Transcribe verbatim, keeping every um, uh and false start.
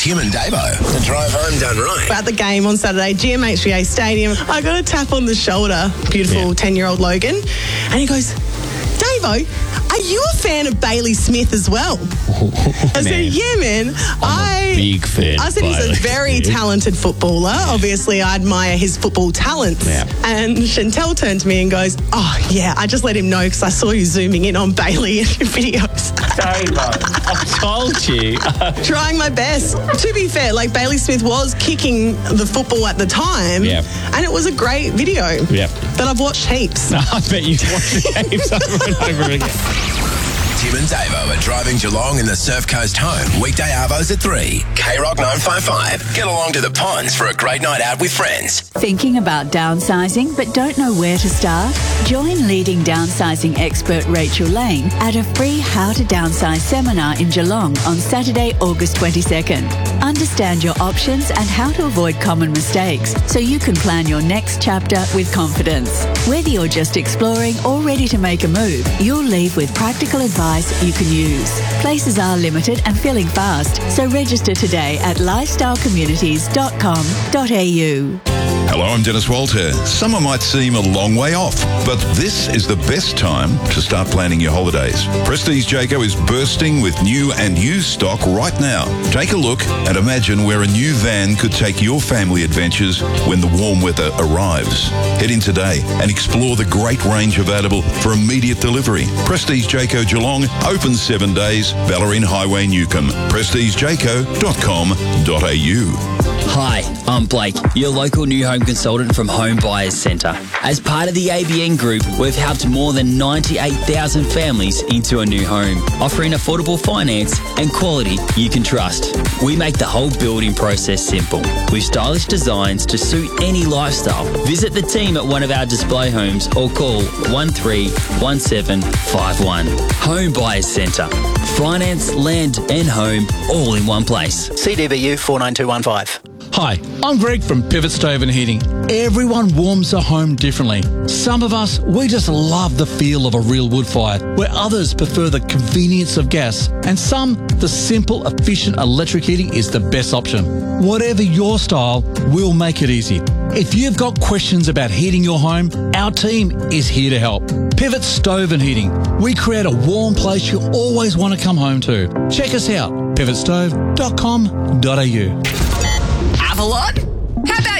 Tim and Davo. The drive home done right. At the game on Saturday, G M H B A Stadium, I got a tap on the shoulder, beautiful ten-year-old yeah. Logan, and he goes, Davo, are you a fan of Bailey Smith as well? I man. said, yeah, man. I'm I, a big fan I said of he's Bailey a very Smith. talented footballer. Yeah. Obviously, I admire his football talents. Yeah. And Chantel turned to me and goes, oh, yeah, I just let him know because I saw you zooming in on Bailey in your videos. Davo, I told you. Trying my best. To be fair, like Bailey Smith was kicking the football at the time. Yeah. And it was a great video. Yeah. That I've watched heaps. I bet you've watched the games over and over again. Tim and Davo are driving Geelong in the Surf Coast home. Weekday arvos at three. K Rock nine five five. Get along to the Ponds for a great night out with friends. Thinking about downsizing but don't know where to start? Join leading downsizing expert Rachel Lane at a free How to Downsize seminar in Geelong on Saturday, August twenty-second. Understand your options and how to avoid common mistakes so you can plan your next chapter with confidence. Whether you're just exploring or ready to make a move, you'll leave with practical advice you can use. Places are limited and filling fast, so register today at lifestyle communities dot com dot a u. Hello, I'm Dennis Walter. Summer might seem a long way off, but this is the best time to start planning your holidays. Prestige Jayco is bursting with new and used stock right now. Take a look and imagine where a new van could take your family adventures when the warm weather arrives. Head in today and explore the great range available for immediate delivery. Prestige Jayco Geelong, open seven days, Ballerine Highway, Newcomb. prestige jayco dot com dot a u. Hi, I'm Blake, your local new home consultant from Home Buyers Centre. As part of the A B N Group, we've helped more than ninety-eight thousand families into a new home, offering affordable finance and quality you can trust. We make the whole building process simple, with stylish designs to suit any lifestyle. Visit the team at one of our display homes or call one three one seven five one. Home Buyers Centre. Finance, land and home all in one place. C D B U four nine two one five. Hi, I'm Greg from Pivot Stove and Heating. Everyone warms their home differently. Some of us, we just love the feel of a real wood fire, where others prefer the convenience of gas, and some, the simple, efficient electric heating is the best option. Whatever your style, we'll make it easy. If you've got questions about heating your home, our team is here to help. Pivot Stove and Heating. We create a warm place you always want to come home to. Check us out, pivot stove dot com dot a u. Avalon? How about